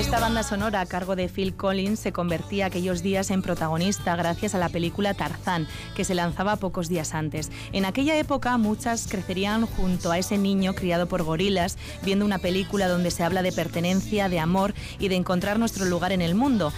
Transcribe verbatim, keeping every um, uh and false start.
Esta banda sonora a cargo de Phil Collins se convertía aquellos días en protagonista gracias a la película Tarzán, que se lanzaba pocos días antes. En aquella época muchas crecerían junto a ese niño criado por gorilas, viendo una película donde se habla de pertenencia, de amor y de encontrar nuestro lugar en el mundo.